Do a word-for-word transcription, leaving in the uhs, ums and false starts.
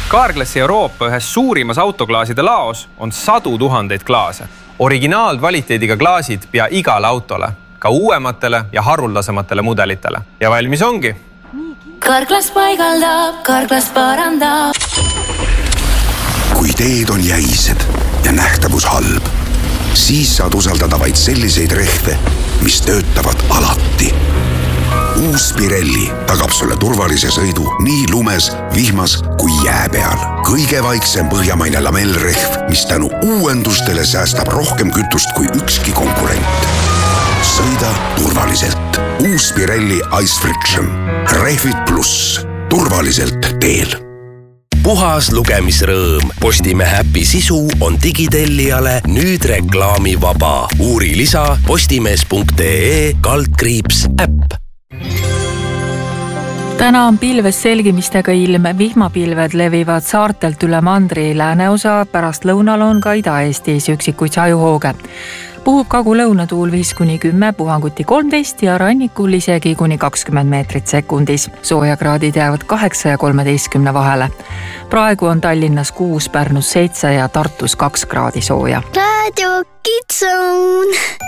Carglassi Euroopa ühes suurimas autoklaaside laos on sadu tuhandeid klaase. Originaalkvaliteediga klaasid pea igale autole, ka uuematele ja haruldasematele mudelitele. Ja valmis ongi. Carglass paigaldab, Carglass parandab. Kui teed on jäised ja nähtavus halb, siis saad usaldada vaid selliseid rehve, mis töötavad alati. Uus Pirelli tagab sulle turvalise sõidu nii lumes, vihmas kui jää peal. Kõige vaiksem põhjamaine lamellrehv, mis tänu uuendustele säästab rohkem kütust kui ükski konkurent. Sõida turvaliselt. Uus Pirelli Ice Friction. Rehvid pluss. Turvaliselt teel. Puhas lugemisrõõm. Postimehe äpi sisu on digitellijale nüüd reklaamivaba. Uuri lisa postimees.ee kaldkriips äpp. Täna on pilves selgimistega ilm, vihmapilved levivad saartelt üle mandri lääneosa, pärast lõunal on ka Ida-Eestis üksikuid sajuhooge. Puhub kagu-lõunatuul viis kuni kümme, puhanguti kolmteist ja rannikul isegi kuni kakskümmend meetrit sekundis. Soojakraadid jäävad kaheksa ja kolmeteistkümne vahele. Praegu on Tallinnas kuus, Pärnus seitse ja Tartus kaks kraadi sooja. Radio Kitsun!